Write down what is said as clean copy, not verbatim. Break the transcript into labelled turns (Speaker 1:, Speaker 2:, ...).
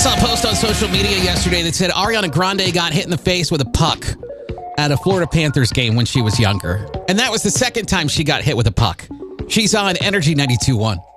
Speaker 1: saw a post on social media yesterday that said Ariana Grande got hit in the face with a puck at a Florida Panthers game when she was younger. And that was the second time she got hit with a puck. She's on Energy 92.1.